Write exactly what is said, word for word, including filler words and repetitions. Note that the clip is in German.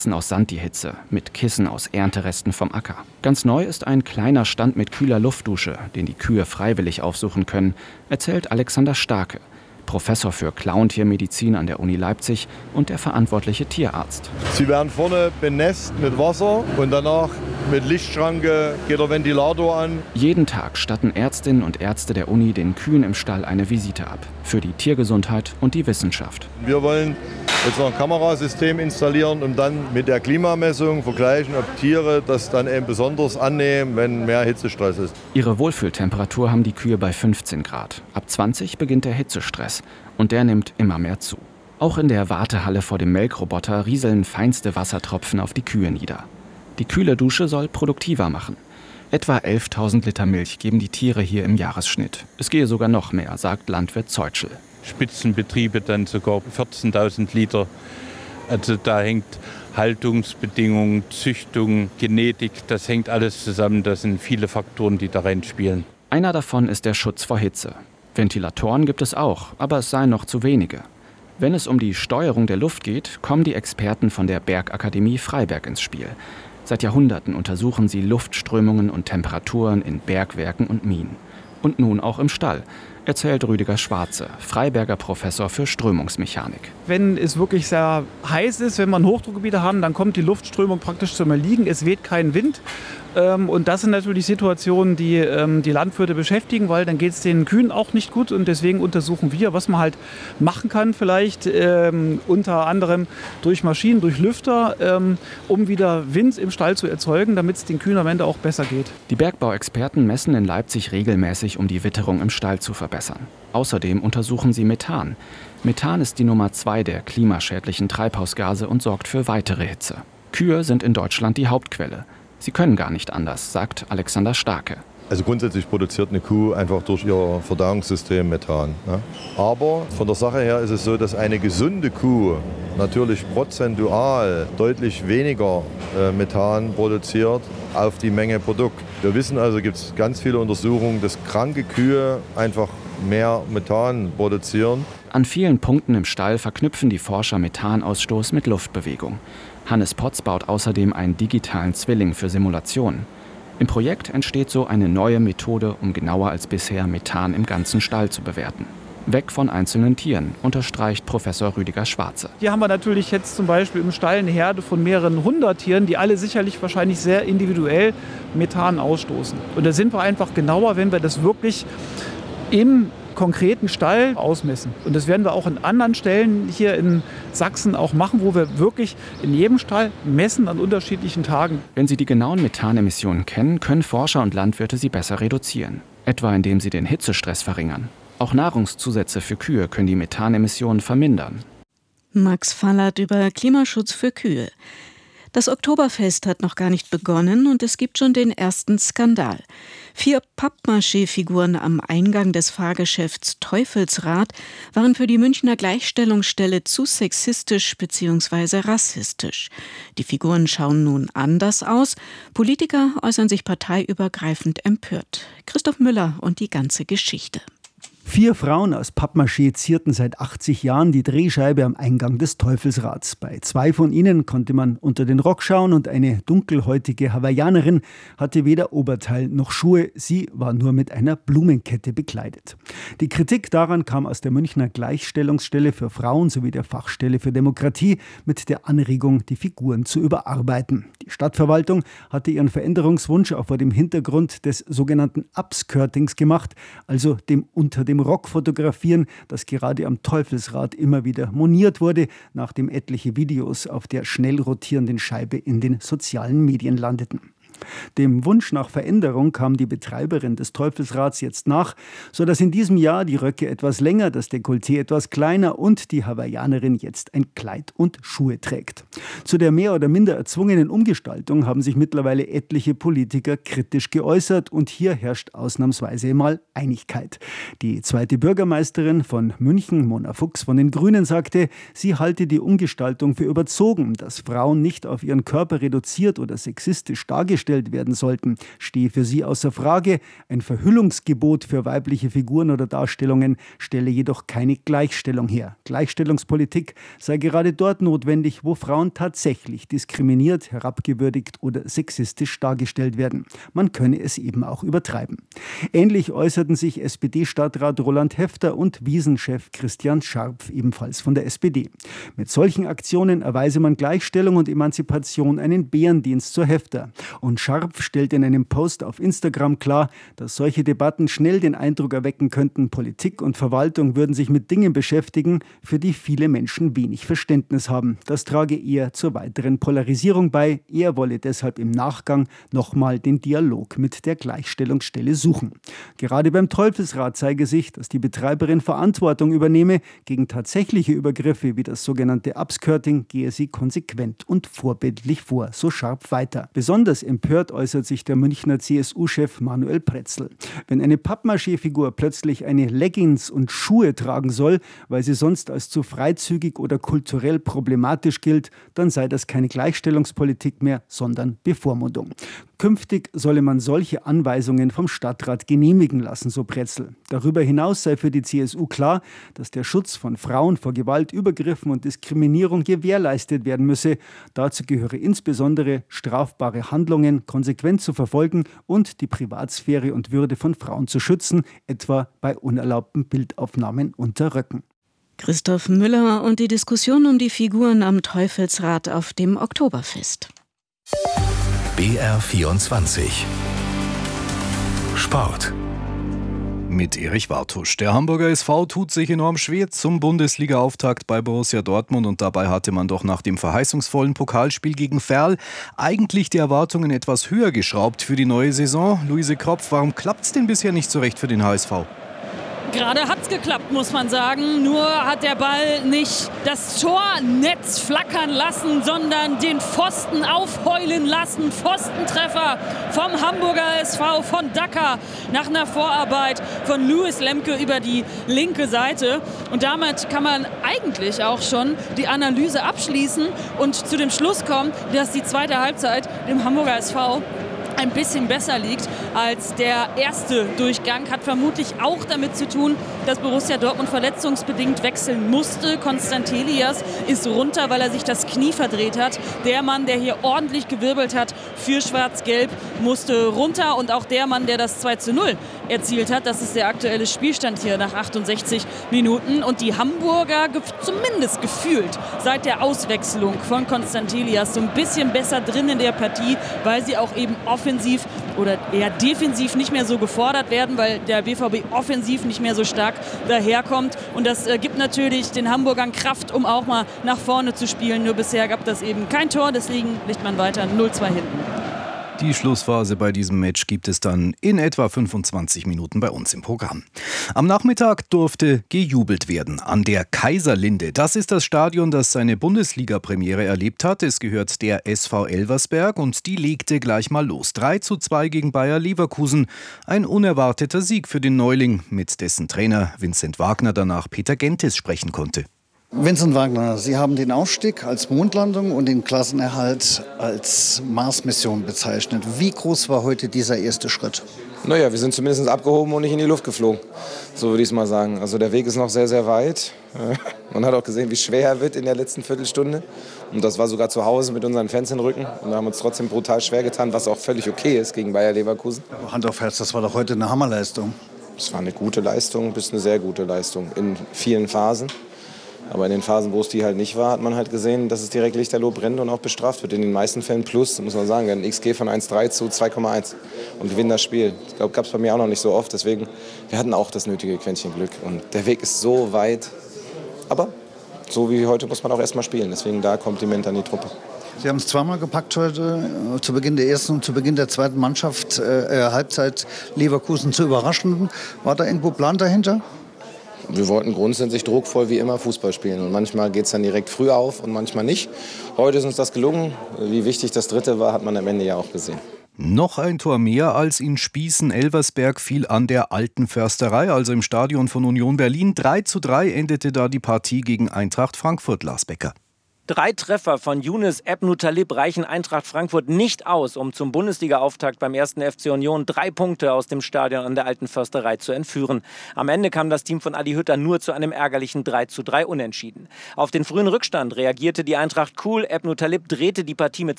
aus Sand die Hitze, mit Kissen aus Ernteresten vom Acker. Ganz neu ist ein kleiner Stand mit kühler Luftdusche, den die Kühe freiwillig aufsuchen können, erzählt Alexander Starke, Professor für Klauentiermedizin an der Uni Leipzig und der verantwortliche Tierarzt. Sie werden vorne benässt mit Wasser und danach mit Lichtschranke geht der Ventilator an. Jeden Tag statten Ärztinnen und Ärzte der Uni den Kühen im Stall eine Visite ab. Für die Tiergesundheit und die Wissenschaft. Wir wollen jetzt noch ein Kamerasystem installieren und dann mit der Klimamessung vergleichen, ob Tiere das dann eben besonders annehmen, wenn mehr Hitzestress ist. Ihre Wohlfühltemperatur haben die Kühe bei fünfzehn Grad. Ab zwanzig beginnt der Hitzestress und der nimmt immer mehr zu. Auch in der Wartehalle vor dem Melkroboter rieseln feinste Wassertropfen auf die Kühe nieder. Die kühle Dusche soll produktiver machen. Etwa elftausend Liter Milch geben die Tiere hier im Jahresschnitt. Es gehe sogar noch mehr, sagt Landwirt Zeutschel. Spitzenbetriebe dann sogar vierzehntausend Liter. Also da hängt Haltungsbedingungen, Züchtung, Genetik, das hängt alles zusammen. Das sind viele Faktoren, die da reinspielen. Einer davon ist der Schutz vor Hitze. Ventilatoren gibt es auch, aber es seien noch zu wenige. Wenn es um die Steuerung der Luft geht, kommen die Experten von der Bergakademie Freiberg ins Spiel. Seit Jahrhunderten untersuchen sie Luftströmungen und Temperaturen in Bergwerken und Minen. Und nun auch im Stall, erzählt Rüdiger Schwarze, Freiberger Professor für Strömungsmechanik. Wenn es wirklich sehr heiß ist, wenn wir Hochdruckgebiete haben, dann kommt die Luftströmung praktisch zum Erliegen. Es weht kein Wind. Und das sind natürlich Situationen, die die Landwirte beschäftigen, weil dann geht es den Kühen auch nicht gut. Und deswegen untersuchen wir, was man halt machen kann, vielleicht ähm, unter anderem durch Maschinen, durch Lüfter, ähm, um wieder Wind im Stall zu erzeugen, damit es den Kühen am Ende auch besser geht. Die Bergbauexperten messen in Leipzig regelmäßig, um die Witterung im Stall zu verbessern. Außerdem untersuchen sie Methan. Methan ist die Nummer zwei der klimaschädlichen Treibhausgase und sorgt für weitere Hitze. Kühe sind in Deutschland die Hauptquelle. Sie können gar nicht anders, sagt Alexander Starke. Also grundsätzlich produziert eine Kuh einfach durch ihr Verdauungssystem Methan. Ne? Aber von der Sache her ist es so, dass eine gesunde Kuh natürlich prozentual deutlich weniger äh, Methan produziert auf die Menge Produkt. Wir wissen also, gibt es ganz viele Untersuchungen, dass kranke Kühe einfach mehr Methan produzieren. An vielen Punkten im Stall verknüpfen die Forscher Methanausstoß mit Luftbewegung. Hannes Potz baut außerdem einen digitalen Zwilling für Simulationen. Im Projekt entsteht so eine neue Methode, um genauer als bisher Methan im ganzen Stall zu bewerten. Weg von einzelnen Tieren, unterstreicht Professor Rüdiger Schwarze. Hier haben wir natürlich jetzt zum Beispiel im Stall eine Herde von mehreren hundert Tieren, die alle sicherlich wahrscheinlich sehr individuell Methan ausstoßen. Und da sind wir einfach genauer, wenn wir das wirklich im konkreten Stall ausmessen. Und das werden wir auch in anderen Stellen hier in Sachsen auch machen, wo wir wirklich in jedem Stall messen an unterschiedlichen Tagen. Wenn Sie die genauen Methanemissionen kennen, können Forscher und Landwirte sie besser reduzieren. Etwa indem sie den Hitzestress verringern. Auch Nahrungszusätze für Kühe können die Methanemissionen vermindern. Max Fallert über Klimaschutz für Kühe. Das Oktoberfest hat noch gar nicht begonnen und es gibt schon den ersten Skandal. Vier Pappmaché-Figuren am Eingang des Fahrgeschäfts Teufelsrad waren für die Münchner Gleichstellungsstelle zu sexistisch bzw. rassistisch. Die Figuren schauen nun anders aus. Politiker äußern sich parteiübergreifend empört. Christoph Müller und die ganze Geschichte. Vier Frauen aus Pappmaché zierten seit achtzig Jahren die Drehscheibe am Eingang des Teufelsrads. Bei zwei von ihnen konnte man unter den Rock schauen und eine dunkelhäutige Hawaiianerin hatte weder Oberteil noch Schuhe. Sie war nur mit einer Blumenkette bekleidet. Die Kritik daran kam aus der Münchner Gleichstellungsstelle für Frauen sowie der Fachstelle für Demokratie mit der Anregung, die Figuren zu überarbeiten. Die Stadtverwaltung hatte ihren Veränderungswunsch auch vor dem Hintergrund des sogenannten Upskirtings gemacht, also dem unter dem Rock fotografieren, das gerade am Teufelsrad immer wieder moniert wurde, nachdem etliche Videos auf der schnell rotierenden Scheibe in den sozialen Medien landeten. Dem Wunsch nach Veränderung kam die Betreiberin des Teufelsrads jetzt nach, sodass in diesem Jahr die Röcke etwas länger, das Dekolleté etwas kleiner und die Hawaiianerin jetzt ein Kleid und Schuhe trägt. Zu der mehr oder minder erzwungenen Umgestaltung haben sich mittlerweile etliche Politiker kritisch geäußert und hier herrscht ausnahmsweise mal Einigkeit. Die zweite Bürgermeisterin von München, Mona Fuchs von den Grünen, sagte, sie halte die Umgestaltung für überzogen, dass Frauen nicht auf ihren Körper reduziert oder sexistisch dargestellt dargestellt werden sollten, stehe für sie außer Frage. Ein Verhüllungsgebot für weibliche Figuren oder Darstellungen stelle jedoch keine Gleichstellung her. Gleichstellungspolitik sei gerade dort notwendig, wo Frauen tatsächlich diskriminiert, herabgewürdigt oder sexistisch dargestellt werden. Man könne es eben auch übertreiben. Ähnlich äußerten sich S P D-Stadtrat Roland Häfter und Wiesenchef Christian Scharpf, ebenfalls von der S P D. Mit solchen Aktionen erweise man Gleichstellung und Emanzipation einen Bärendienst zur Häfter. Und Scharpf stellt in einem Post auf Instagram klar, dass solche Debatten schnell den Eindruck erwecken könnten, Politik und Verwaltung würden sich mit Dingen beschäftigen, für die viele Menschen wenig Verständnis haben. Das trage eher zur weiteren Polarisierung bei. Er wolle deshalb im Nachgang nochmal den Dialog mit der Gleichstellungsstelle suchen. Gerade beim Teufelsrad zeige sich, dass die Betreiberin Verantwortung übernehme. Gegen tatsächliche Übergriffe wie das sogenannte Upskirting gehe sie konsequent und vorbildlich vor, so Scharpf weiter. Besonders empört äußert sich der Münchner C S U-Chef Manuel Pretzl. Wenn eine Pappmaché-Figur plötzlich eine Leggings und Schuhe tragen soll, weil sie sonst als zu freizügig oder kulturell problematisch gilt, dann sei das keine Gleichstellungspolitik mehr, sondern Bevormundung. Künftig solle man solche Anweisungen vom Stadtrat genehmigen lassen, so Pretzl. Darüber hinaus sei für die C S U klar, dass der Schutz von Frauen vor Gewalt, Übergriffen und Diskriminierung gewährleistet werden müsse. Dazu gehöre insbesondere strafbare Handlungen konsequent zu verfolgen und die Privatsphäre und Würde von Frauen zu schützen, etwa bei unerlaubten Bildaufnahmen unter Röcken. Christoph Müller und die Diskussion um die Figuren am Teufelsrad auf dem Oktoberfest. B R vierundzwanzig Sport mit Erich Wartusch. Der Hamburger S V tut sich enorm schwer zum Bundesliga-Auftakt bei Borussia Dortmund und dabei hatte man doch nach dem verheißungsvollen Pokalspiel gegen Verl eigentlich die Erwartungen etwas höher geschraubt für die neue Saison. Luise Kropf, warum klappt es denn bisher nicht so recht für den H S V? Gerade hat's geklappt, muss man sagen. Nur hat der Ball nicht das Tornetz flackern lassen, sondern den Pfosten aufheulen lassen. Pfostentreffer vom Hamburger S V, von Dacker, nach einer Vorarbeit von Louis Lemke über die linke Seite. Und damit kann man eigentlich auch schon die Analyse abschließen und zu dem Schluss kommen, dass die zweite Halbzeit dem Hamburger S V ein bisschen besser liegt als der erste Durchgang. Hat vermutlich auch damit zu tun, dass Borussia Dortmund verletzungsbedingt wechseln musste. Konstantelias ist runter, weil er sich das Knie verdreht hat. Der Mann, der hier ordentlich gewirbelt hat für Schwarz-Gelb, musste runter. Und auch der Mann, der das zwei zu null erzielt hat, das ist der aktuelle Spielstand hier nach achtundsechzig Minuten. Und die Hamburger, zumindest gefühlt, seit der Auswechslung von Konstantelias so ein bisschen besser drin in der Partie, weil sie auch eben offensiv oder eher defensiv nicht mehr so gefordert werden, weil der B V B offensiv nicht mehr so stark daherkommt. Und das äh, gibt natürlich den Hamburgern Kraft, um auch mal nach vorne zu spielen. Nur bisher gab das eben kein Tor, deswegen liegt man weiter null zwei hinten. Die Schlussphase bei diesem Match gibt es dann in etwa fünfundzwanzig Minuten bei uns im Programm. Am Nachmittag durfte gejubelt werden an der Kaiserlinde. Das ist das Stadion, das seine Bundesliga-Premiere erlebt hat. Es gehört der S V Elversberg und die legte gleich mal los. drei zu zwei gegen Bayer Leverkusen. Ein unerwarteter Sieg für den Neuling, mit dessen Trainer Vincent Wagner danach Peter Genthes sprechen konnte. Vincent Wagner, Sie haben den Aufstieg als Mondlandung und den Klassenerhalt als Mars-Mission bezeichnet. Wie groß war heute dieser erste Schritt? Naja, wir sind zumindest abgehoben und nicht in die Luft geflogen. So würde ich es mal sagen. Also der Weg ist noch sehr, sehr weit. Man hat auch gesehen, wie schwer er wird in der letzten Viertelstunde. Und das war sogar zu Hause mit unseren Fans im Rücken. Und wir haben uns trotzdem brutal schwer getan, was auch völlig okay ist gegen Bayer Leverkusen. Hand auf Herz, das war doch heute eine Hammerleistung. Es war eine gute Leistung, bis eine sehr gute Leistung in vielen Phasen. Aber in den Phasen, wo es die halt nicht war, hat man halt gesehen, dass es direkt lichterloh brennt und auch bestraft wird. In den meisten Fällen plus, muss man sagen, ein X G von eins Komma drei zu zwei Komma eins und gewinnen das Spiel. Ich glaube, gab es bei mir auch noch nicht so oft. Deswegen, wir hatten auch das nötige Quäntchen Glück. Und der Weg ist so weit. Aber so wie heute muss man auch erst mal spielen. Deswegen da Kompliment an die Truppe. Sie haben es zweimal gepackt heute, zu Beginn der ersten und zu Beginn der zweiten Mannschaft, äh, Halbzeit Leverkusen zu überraschen. War da irgendwo Plan dahinter? Wir wollten grundsätzlich druckvoll wie immer Fußball spielen. Und manchmal geht es dann direkt früh auf und manchmal nicht. Heute ist uns das gelungen. Wie wichtig das dritte war, hat man am Ende ja auch gesehen. Noch ein Tor mehr als in Spießen-Elversberg fiel an der Alten Försterei, also im Stadion von Union Berlin. drei zu drei endete da die Partie gegen Eintracht Frankfurt, Lars Becker. Drei Treffer von Younes Ebn-Talib reichen Eintracht Frankfurt nicht aus, um zum Bundesliga-Auftakt beim ersten F C Union drei Punkte aus dem Stadion an der Alten Försterei zu entführen. Am Ende kam das Team von Adi Hütter nur zu einem ärgerlichen drei zu drei Unentschieden. Auf den frühen Rückstand reagierte die Eintracht cool. Ebn-Talib drehte die Partie mit